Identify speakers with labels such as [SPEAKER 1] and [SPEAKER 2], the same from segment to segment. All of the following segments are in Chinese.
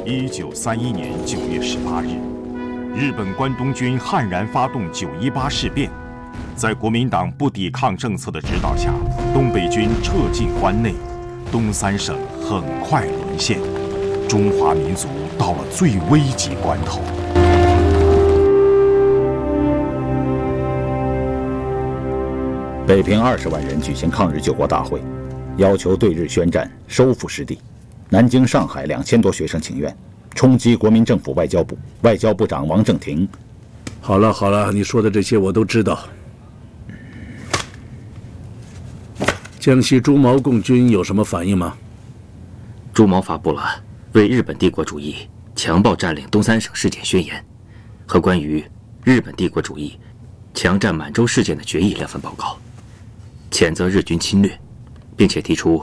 [SPEAKER 1] 1931年9月18日，日本关东军悍然发动918事变，在国民党不抵抗政策的指导下，东北军撤进关内，东三省很快沦陷，中华民族到了最危急关头。
[SPEAKER 2] 北平20万人举行抗日救国大会，要求对日宣战，收复失地。南京、上海2000多学生请愿，冲击国民政府外交部，外交部长王正廷。
[SPEAKER 3] 好了好了，你说的这些我都知道。江西朱毛共军有什么反应吗？
[SPEAKER 4] 朱毛发布了为日本帝国主义强暴占领东三省事件宣言和关于日本帝国主义强占满洲事件的决议2份报告，谴责日军侵略，并且提出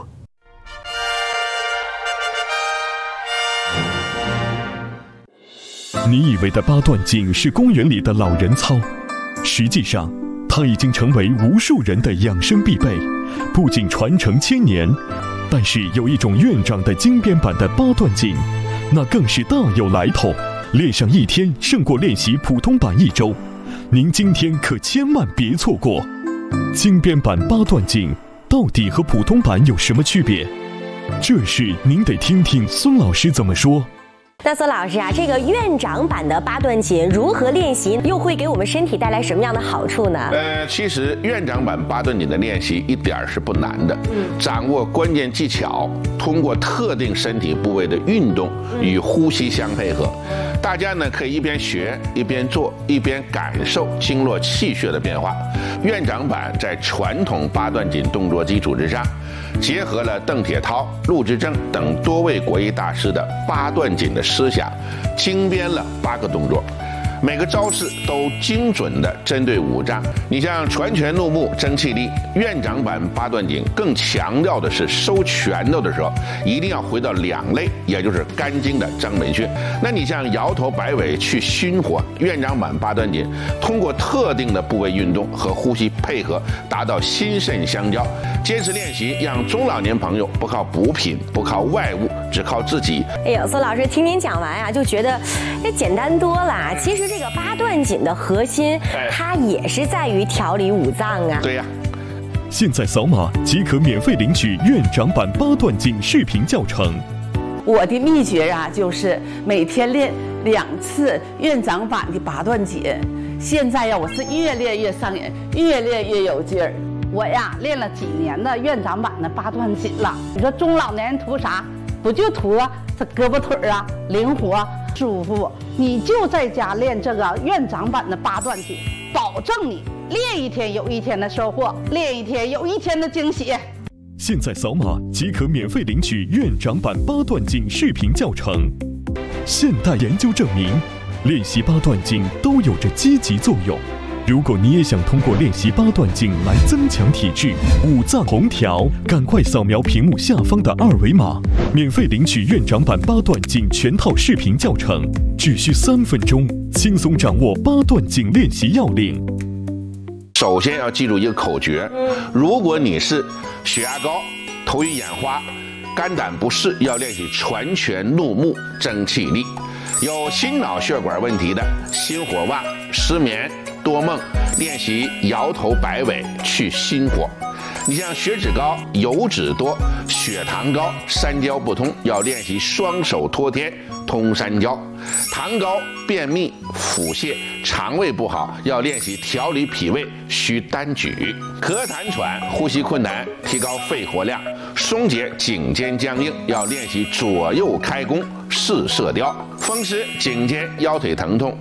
[SPEAKER 5] 你以为的八段锦是公园里的老人操，实际上它已经成为无数人的养生必备，不仅传承1000年，但是有一种院长的精编版的八段锦，那更是大有来头，练上1天胜过练习普通版1周，您今天可千万别错过。精编版八段锦到底和普通版有什么区别？这事您得听听孙老师怎么说。
[SPEAKER 6] 那孙老师啊，这个院长版的八段锦如何练习，又会给我们身体带来什么样的好处呢？
[SPEAKER 7] 其实院长版八段锦的练习一点儿是不难的，掌握关键技巧，通过特定身体部位的运动与呼吸相配合，大家呢可以一边学一边做，一边感受经络气血的变化。院长版在传统八段锦动作基础之上，结合了邓铁涛、陆之正等多位国艺大师的八段锦的思想，精编了8个动作，每个招式都精准地针对五脏。你像传拳入目争气力，院长版八段锦更强调的是收拳头的时候一定要回到2肋，也就是肝经的章门穴。那你像摇头摆尾去熏火，院长版八段锦通过特定的部位运动和呼吸配合，达到心肾相交。坚持练习，让中老年朋友不靠补品，不靠外物，只靠自己。
[SPEAKER 6] 哎呦，孙老师听您讲完啊，就觉得这简单多了。其实这个八段锦的核心，它也是在于调理五脏啊。
[SPEAKER 7] 对呀。
[SPEAKER 5] 现在扫码即可免费领取院长版八段锦视频教程。
[SPEAKER 8] 我的秘诀啊，就是每天练2次院长版的八段锦。现在呀，我是越练越上瘾，越练越有劲儿。我呀，练了几年的院长版的八段锦了。你说中老年人图啥？不就图这胳膊腿啊灵活舒服？你就在家练这个院长版的八段锦，保证你练1天有1天的收获，练1天有1天的惊喜。
[SPEAKER 5] 现在扫码即可免费领取院长版八段锦视频教程。现代研究证明，练习八段锦都有着积极作用。如果你也想通过练习八段锦来增强体质、五脏同调，赶快扫描屏幕下方的2维码，免费领取院长版八段锦全套视频教程，只需3分钟，轻松掌握八段锦练习要领。
[SPEAKER 7] 首先要记住一个口诀，如果你是血压高、头晕眼花、肝胆不适，要练习传拳入目争气力；有心脑血管问题的，心火旺、失眠、多梦，练习摇头摆尾去心火。你像血脂高、油脂多、血糖高、三焦不通，要练习双手托天通三焦；糖高、便秘、腹泻、肠胃不好，要练习调理脾胃需单举；咳痰喘、呼吸困难，提高肺活量；松解颈肩僵硬，要练习左右开弓试射雕；风湿、颈肩、腰腿疼痛，